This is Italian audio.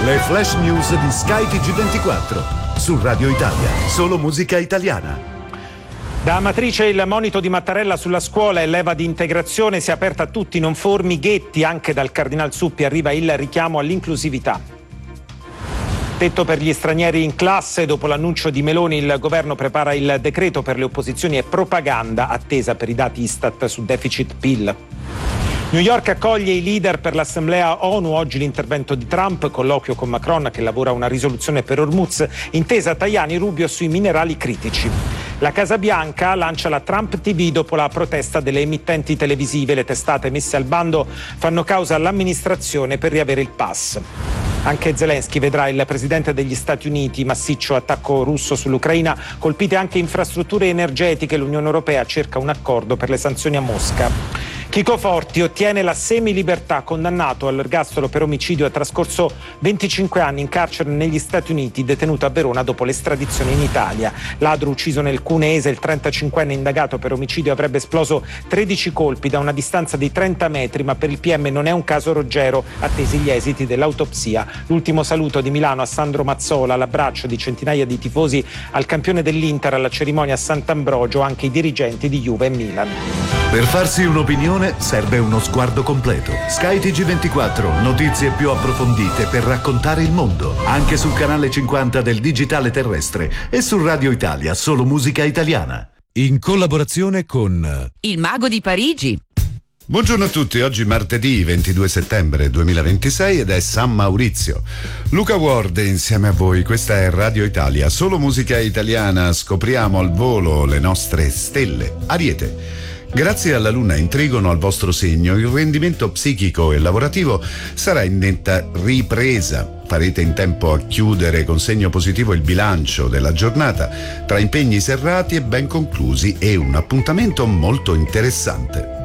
Le flash news di Sky TG24 su Radio Italia, solo musica italiana. Da Amatrice il monito di Mattarella sulla scuola e leva di integrazione, si è aperta a tutti, non formi ghetti. Anche dal Cardinal Zuppi arriva il richiamo all'inclusività. Tetto per gli stranieri in classe, dopo l'annuncio di Meloni il governo prepara il decreto per le opposizioni e propaganda attesa per i dati Istat su deficit PIL. New York accoglie i leader per l'assemblea ONU, oggi l'intervento di Trump, colloquio con Macron che lavora una risoluzione per Hormuz, intesa Tajani-Rubio sui minerali critici. La Casa Bianca lancia la Trump TV dopo la protesta delle emittenti televisive. Le testate messe al bando fanno causa all'amministrazione per riavere il pass. Anche Zelensky vedrà il presidente degli Stati Uniti, massiccio attacco russo sull'Ucraina, colpite anche infrastrutture energetiche, l'Unione Europea cerca un accordo per le sanzioni a Mosca. Chico Forti ottiene la semilibertà, condannato all'ergastolo per omicidio, ha trascorso 25 anni in carcere negli Stati Uniti, detenuto a Verona dopo l'estradizione in Italia. Ladro ucciso nel Cuneese, il 35enne indagato per omicidio avrebbe esploso 13 colpi da una distanza di 30 metri, ma per il PM non è un caso Ruggero, attesi gli esiti dell'autopsia. L'ultimo saluto di Milano a Sandro Mazzola, l'abbraccio di centinaia di tifosi al campione dell'Inter alla cerimonia a Sant'Ambrogio, anche i dirigenti di Juve e Milan. Per farsi un'opinione serve uno sguardo completo. Sky TG24, notizie più approfondite per raccontare il mondo, anche sul canale 50 del digitale terrestre e su Radio Italia, solo musica italiana. In collaborazione con Il Mago di Parigi. Buongiorno a tutti, oggi martedì 22 settembre 2026 ed è San Maurizio. Luca Ward insieme a voi, questa è Radio Italia, solo musica italiana, scopriamo al volo le nostre stelle. Ariete. Grazie alla luna in trigono al vostro segno, il rendimento psichico e lavorativo sarà in netta ripresa. Farete in tempo a chiudere con segno positivo il bilancio della giornata, tra impegni serrati e ben conclusi e un appuntamento molto interessante.